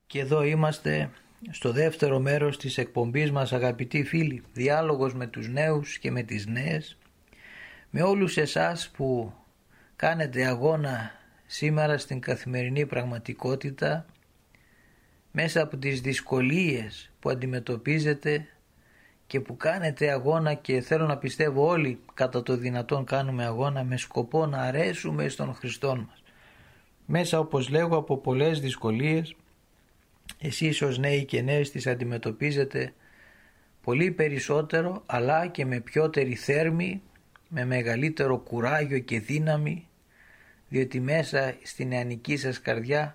Και εδώ είμαστε στο δεύτερο μέρος της εκπομπής μας, αγαπητοί φίλοι, διάλογος με τους νέους και με τις νέες, με όλους εσάς που κάνετε αγώνα σήμερα στην καθημερινή πραγματικότητα, μέσα από τις δυσκολίες που αντιμετωπίζετε και που κάνετε αγώνα, και θέλω να πιστεύω όλοι κατά το δυνατόν κάνουμε αγώνα με σκοπό να αρέσουμε στον Χριστόν μας. Μέσα, όπως λέγω, από πολλές δυσκολίες, εσείς ως νέοι και νέες τις αντιμετωπίζετε πολύ περισσότερο, αλλά και με πιότερη θέρμη, με μεγαλύτερο κουράγιο και δύναμη, διότι μέσα στην νεανική σας καρδιά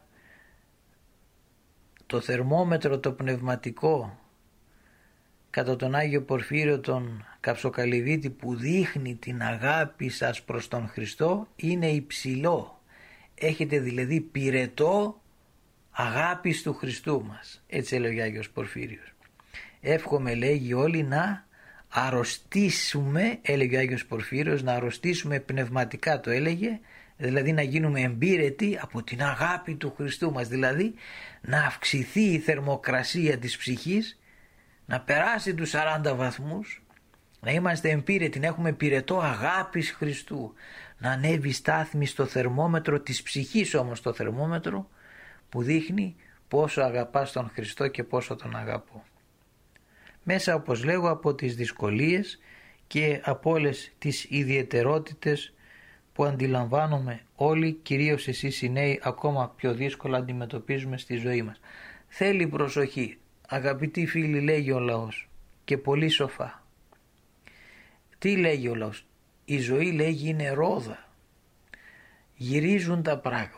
το θερμόμετρο το πνευματικό κατά τον Άγιο Πορφύριο τον Καυσοκαλυβίτη, που δείχνει την αγάπη σας προς τον Χριστό, είναι υψηλό. Έχετε δηλαδή πυρετό αγάπης του Χριστού μας, έτσι έλεγε ο Άγιος Πορφύριος. Εύχομαι, λέγει, όλοι να αρρωστήσουμε, έλεγε ο Άγιος Πορφύριος, να αρρωστήσουμε πνευματικά, το έλεγε, δηλαδή να γίνουμε εμπύρετοι από την αγάπη του Χριστού μας, δηλαδή να αυξηθεί η θερμοκρασία της ψυχής, να περάσει τους 40 βαθμούς, να είμαστε εμπύρετοι, να έχουμε πυρετό αγάπης Χριστού, να ανέβει στάθμη στο θερμόμετρο της ψυχής, όμως το θερμόμετρο που δείχνει πόσο αγαπάς τον Χριστό και πόσο τον αγαπώ. Μέσα, όπως λέγω, από τις δυσκολίες και από όλες τις ιδιαιτερότητες που αντιλαμβάνομαι όλοι, κυρίως εσείς οι νέοι, ακόμα πιο δύσκολα αντιμετωπίζουμε στη ζωή μας. Θέλει προσοχή, αγαπητοί φίλοι, λέγει ο λαός, και πολύ σοφά. Τι λέγει ο λαός? Η ζωή, λέγει, είναι ρόδα, γυρίζουν τα πράγματα.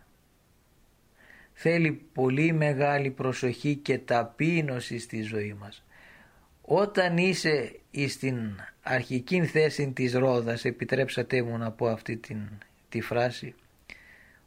Θέλει πολύ μεγάλη προσοχή και ταπείνωση στη ζωή μας. Όταν είσαι στην αρχική θέση της ρόδας, επιτρέψατε μου να πω αυτή τη φράση,